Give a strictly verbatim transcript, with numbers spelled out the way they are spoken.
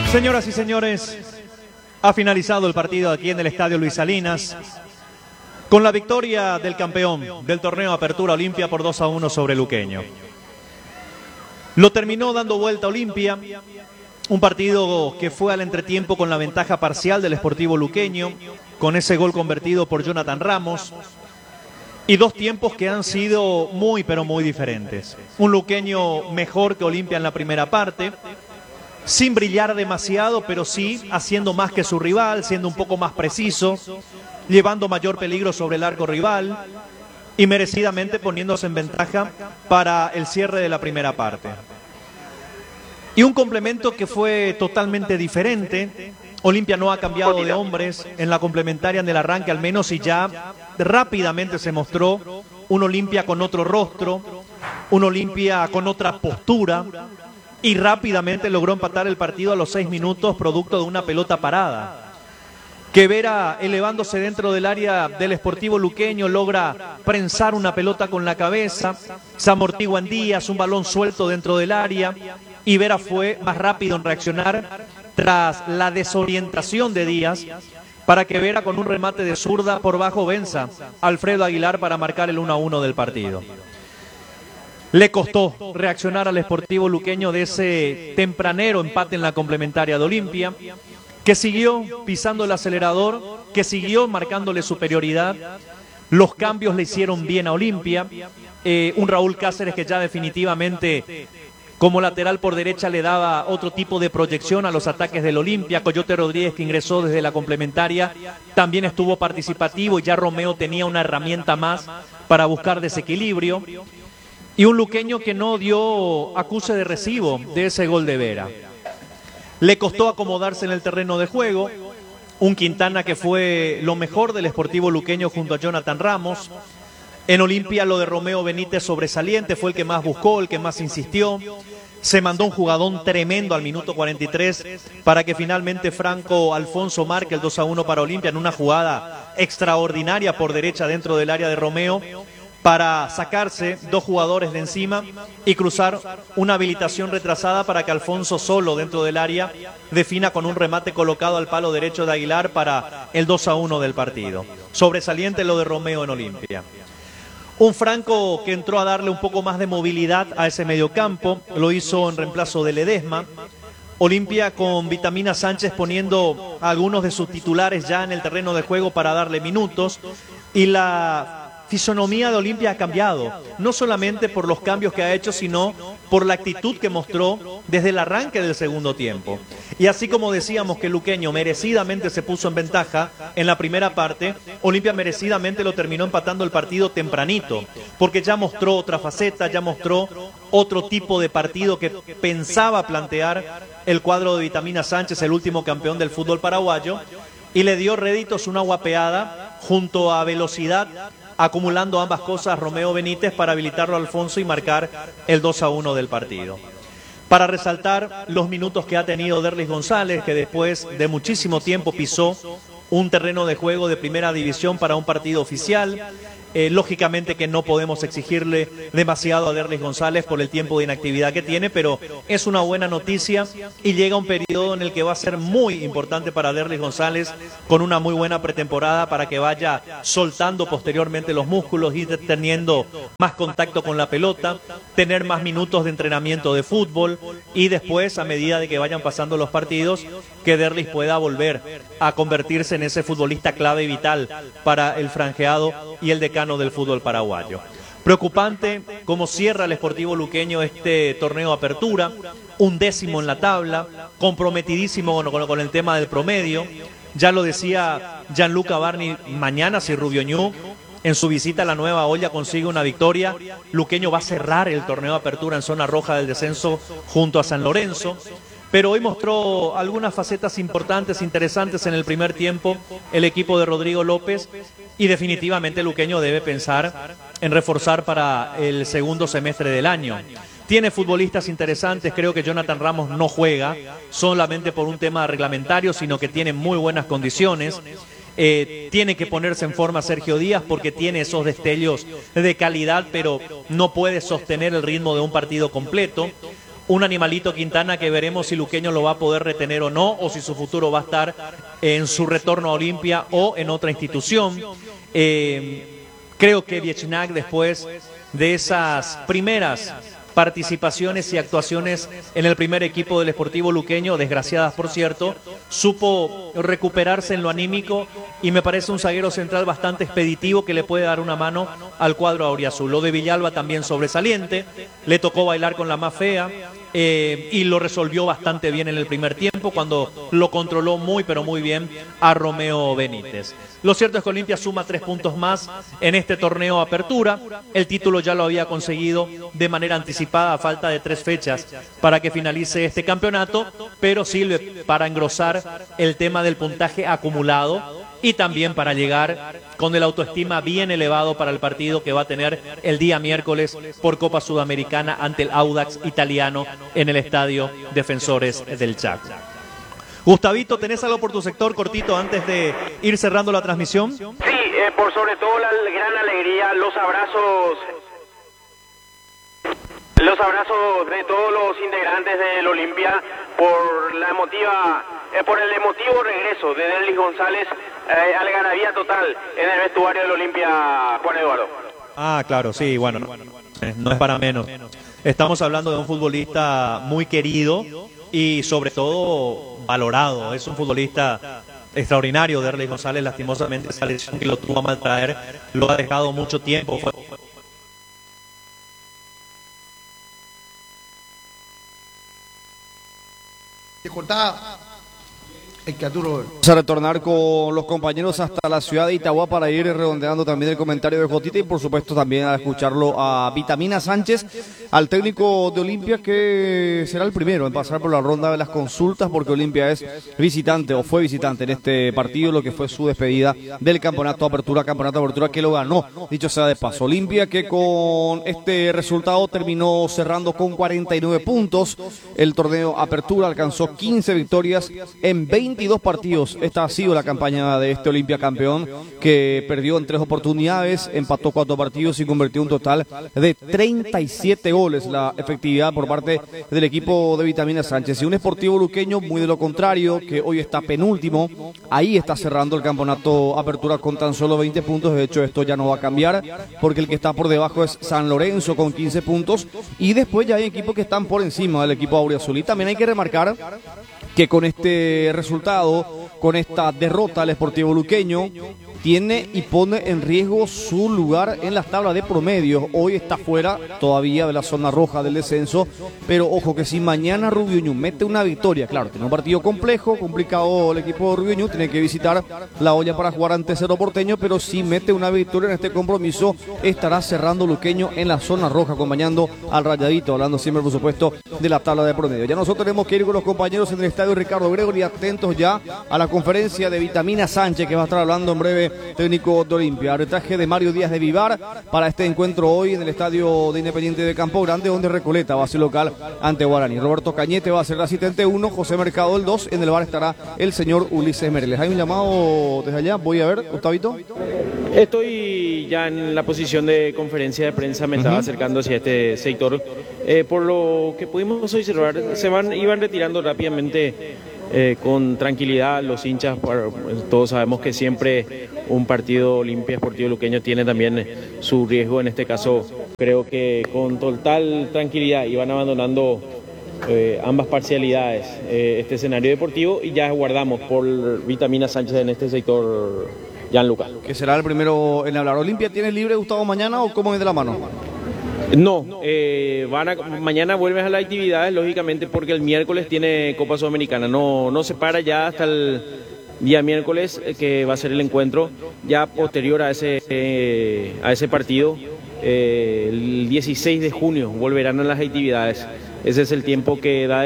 Señoras y señores, ha finalizado el partido aquí en el Estadio Luis Salinas con la victoria del campeón del torneo Apertura Olimpia por dos a uno sobre Luqueño. Lo terminó dando vuelta Olimpia, un partido que fue al entretiempo con la ventaja parcial del Sportivo Luqueño, con ese gol convertido por Jonathan Ramos, y dos tiempos que han sido muy pero muy diferentes. Un Luqueño mejor que Olimpia en la primera parte, sin brillar demasiado, pero sí haciendo más que su rival, siendo un poco más preciso, llevando mayor peligro sobre el arco rival y merecidamente poniéndose en ventaja para el cierre de la primera parte. Y un complemento que fue totalmente diferente. Olimpia no ha cambiado de hombres en la complementaria en el arranque al menos, y ya rápidamente se mostró un Olimpia con otro rostro, un Olimpia con otra postura, y rápidamente logró empatar el partido a los seis minutos producto de una pelota parada. Que Vera, elevándose dentro del área del Sportivo Luqueño, logra prensar una pelota con la cabeza, se amortigua en Díaz, un balón suelto dentro del área, y Vera fue más rápido en reaccionar tras la desorientación de Díaz, para que Vera con un remate de zurda por bajo venza a Alfredo Aguilar para marcar el uno a uno del partido. Le costó reaccionar al Sportivo Luqueño de ese tempranero empate en la complementaria de Olimpia, que siguió pisando el acelerador, que siguió marcándole superioridad. Los cambios le hicieron bien a Olimpia. Eh, un Raúl Cáceres que ya definitivamente como lateral por derecha le daba otro tipo de proyección a los ataques del Olimpia. Coyote Rodríguez, que ingresó desde la complementaria, también estuvo participativo, y ya Romeo tenía una herramienta más para buscar desequilibrio. Y un Luqueño que no dio acuse de recibo de ese gol de Vera. Le costó acomodarse en el terreno de juego. Un Quintana que fue lo mejor del Sportivo Luqueño junto a Jonathan Ramos. En Olimpia lo de Romeo Benítez sobresaliente, fue el que más buscó, el que más insistió. Se mandó un jugadón tremendo al minuto cuarenta y tres para que finalmente Franco Alfonso marque el dos a uno para Olimpia en una jugada extraordinaria por derecha dentro del área de Romeo, para sacarse dos jugadores de encima y cruzar una habilitación retrasada para que Alfonso solo dentro del área defina con un remate colocado al palo derecho de Aguilar para el dos a uno del partido. Sobresaliente lo de Romeo en Olimpia. Un Franco que entró a darle un poco más de movilidad a ese mediocampo, lo hizo en reemplazo de Ledesma. Olimpia con Vitamina Sánchez poniendo a algunos de sus titulares ya en el terreno de juego para darle minutos, y la fisonomía de Olimpia ha cambiado, no solamente por los cambios que ha hecho, sino por la actitud que mostró desde el arranque del segundo tiempo. Y así como decíamos que Luqueño merecidamente se puso en ventaja en la primera parte, Olimpia merecidamente lo terminó empatando el partido tempranito, porque ya mostró otra faceta, ya mostró otro tipo de partido que pensaba plantear el cuadro de Vitamina Sánchez, el último campeón del fútbol paraguayo, y le dio réditos una guapeada junto a velocidad, acumulando ambas cosas Romeo Benítez para habilitarlo a Alfonso y marcar el dos a uno del partido. Para resaltar los minutos que ha tenido Derlis González, que después de muchísimo tiempo pisó un terreno de juego de primera división para un partido oficial. Eh, lógicamente que no podemos exigirle demasiado a Derlis González por el tiempo de inactividad que tiene, pero es una buena noticia y llega un periodo en el que va a ser muy importante para Derlis González, con una muy buena pretemporada para que vaya soltando posteriormente los músculos, ir teniendo más contacto con la pelota, tener más minutos de entrenamiento de fútbol, y después, a medida de que vayan pasando los partidos, que Derlis pueda volver a convertirse en ese futbolista clave y vital para el franjeado y el decano del fútbol paraguayo. Preocupante cómo cierra el Sportivo Luqueño este torneo Apertura, un décimo en la tabla, comprometidísimo con, con, con el tema del promedio. Ya lo decía Gianluca Barni, mañana si Rubio Ñu en su visita a la Nueva Olla consigue una victoria, Luqueño va a cerrar el torneo Apertura en zona roja del descenso junto a San Lorenzo. Pero hoy mostró algunas facetas importantes, interesantes en el primer tiempo el equipo de Rodrigo López, y definitivamente Luqueño debe pensar en reforzar para el segundo semestre del año. Tiene futbolistas interesantes, creo que Jonathan Ramos no juega solamente por un tema reglamentario, sino que tiene muy buenas condiciones. Eh, tiene que ponerse en forma Sergio Díaz porque tiene esos destellos de calidad, pero no puede sostener el ritmo de un partido completo. un animalito Quintana que veremos si Luqueño lo va a poder retener o no, o si su futuro va a estar en su retorno a Olimpia o en otra institución. Eh, creo que Viechnac, después de esas primeras participaciones y actuaciones en el primer equipo del Sportivo Luqueño, desgraciadas por cierto, supo recuperarse en lo anímico y me parece un zaguero central bastante expeditivo que le puede dar una mano al cuadro auriazul. Lo de Villalba también sobresaliente, le tocó bailar con la más fea eh, y lo resolvió bastante bien en el primer tiempo cuando lo controló muy pero muy bien a Romeo Benítez. Lo cierto es que Olimpia suma tres puntos más en este torneo Apertura. El título ya lo había conseguido de manera anticipada a falta de tres fechas para que finalice este campeonato, pero sirve para engrosar el tema del puntaje acumulado y también para llegar con el autoestima bien elevado para el partido que va a tener el día miércoles por Copa Sudamericana ante el Audax italiano en el Estadio Defensores del Chaco. Gustavito, ¿tenés algo por tu sector cortito antes de ir cerrando la transmisión? Sí, eh, por sobre todo la gran alegría, los abrazos, los abrazos de todos los integrantes del Olimpia por la emotiva, eh, por el emotivo regreso de Derlis González, eh, algarabía total en el vestuario del Olimpia, Juan Eduardo. Ah, claro, sí, bueno, no, no es para menos. Estamos hablando de un futbolista muy querido y sobre todo valorado. Es un futbolista extraordinario, Derlis González. Lastimosamente esa lesión que lo tuvo a maltraer lo ha dejado mucho tiempo. Fue... Te cortaba. Vamos a retornar con los compañeros hasta la ciudad de Itagua para ir redondeando también el comentario de Jotita y por supuesto también a escucharlo a Vitamina Sánchez, al técnico de Olimpia, que será el primero en pasar por la ronda de las consultas porque Olimpia es visitante o fue visitante en este partido, lo que fue su despedida del campeonato Apertura, campeonato Apertura que lo ganó, dicho sea de paso. Olimpia que con este resultado terminó cerrando con cuarenta y nueve puntos el torneo Apertura, alcanzó quince victorias en veintidós partidos. Esta ha sido la campaña de este Olimpia campeón, que perdió en tres oportunidades, empató cuatro partidos y convirtió un total de treinta y siete goles la efectividad por parte del equipo de Vitamina Sánchez. Y un Sportivo Luqueño muy de lo contrario, que hoy está penúltimo, ahí está cerrando el campeonato Apertura con tan solo veinte puntos. De hecho esto ya no va a cambiar porque el que está por debajo es San Lorenzo con quince puntos y después ya hay equipos que están por encima del equipo auriazul. Y también hay que remarcar que con este resultado, con esta derrota, el Sportivo Luqueño tiene y pone en riesgo su lugar en las tablas de promedio. Hoy está fuera todavía de la zona roja del descenso, pero ojo que si mañana Rubio Ñu mete una victoria, claro, tiene un partido complejo, complicado el equipo de Rubio Ñu, tiene que visitar La Olla para jugar ante Cerro Porteño, pero si mete una victoria en este compromiso, estará cerrando Luqueño en la zona roja, acompañando al Rayadito, hablando siempre por supuesto de la tabla de promedio. Ya nosotros tenemos que ir con los compañeros en el estadio Ricardo Gregory, atentos ya a la conferencia de Vitamina Sánchez, que va a estar hablando en breve, técnico de Olimpia. Arbitraje de Mario Díaz de Vivar para este encuentro hoy en el estadio de Independiente de Campo Grande, donde Recoleta va a ser local ante Guaraní. Roberto Cañete va a ser el asistente uno, José Mercado el dos, en el bar estará el señor Ulises Mereles. Hay un llamado desde allá, voy a ver, Gustavito. Estoy ya en la posición de conferencia de prensa, me estaba uh-huh. acercando hacia este sector. Eh, por lo que pudimos observar, se van, iban retirando rápidamente eh, con tranquilidad los hinchas. Por, todos sabemos que siempre un partido Olimpia Sportivo Luqueño tiene también su riesgo. En este caso, creo que con total tranquilidad iban abandonando eh, ambas parcialidades eh, este escenario deportivo y ya guardamos por Vitamina Sánchez en este sector. Gianluca. ¿Que será el primero en hablar? ¿Olimpia tiene libre Gustavo mañana o cómo es de la mano? No, eh, van a, mañana vuelves a las actividades, lógicamente, porque el miércoles tiene Copa Sudamericana. No, no se para ya hasta el día miércoles, eh, que va a ser el encuentro, ya posterior a ese, eh, a ese partido. Eh, el dieciséis de junio volverán a las actividades. Ese es el tiempo que da